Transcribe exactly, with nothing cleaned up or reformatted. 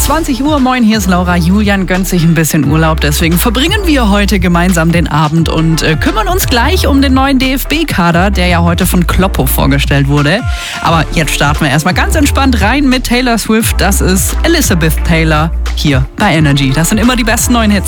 zwanzig Uhr. Moin, hier ist Laura. Julian gönnt sich ein bisschen Urlaub, deswegen verbringen wir heute gemeinsam den Abend und äh, kümmern uns gleich um den neuen D F B-Kader, der ja heute von Kloppo vorgestellt wurde. Aber jetzt starten wir erstmal ganz entspannt rein mit Taylor Swift. Das ist Elizabeth Taylor hier bei Energy. Das sind immer die besten neuen Hits.